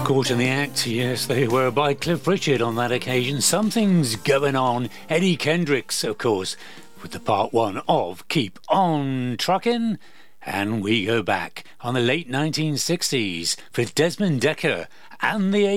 Caught in the Act, yes, they were by Cliff Richard on that occasion. Something's going on. Eddie Kendricks, of course, with the part one of Keep On Truckin'. And we go back on the late 1960s with Desmond Dekker and the